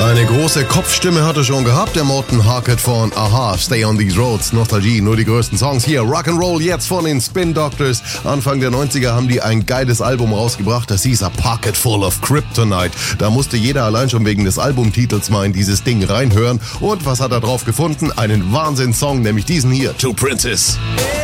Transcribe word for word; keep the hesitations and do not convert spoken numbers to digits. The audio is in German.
Eine große Kopfstimme hat er schon gehabt, der Morten Harkett von Aha, Stay on These Roads, Nostalgie, nur die größten Songs hier. Rock'n'Roll jetzt von den Spin Doctors. Anfang der neunziger haben die ein geiles Album rausgebracht, das hieß A Pocket Full of Kryptonite. Da musste jeder allein schon wegen des Albumtitels mal in dieses Ding reinhören. Und was hat er drauf gefunden? Einen Wahnsinnssong, nämlich diesen hier, Two Princes.